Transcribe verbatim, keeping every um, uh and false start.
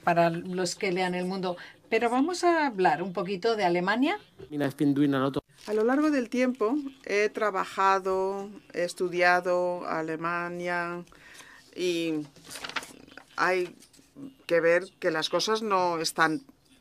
para los que lean El Mundo. Pero vamos a hablar un poquito de Alemania. A lo largo del tiempo he trabajado, he estudiado Alemania y hay que ver que las cosas no están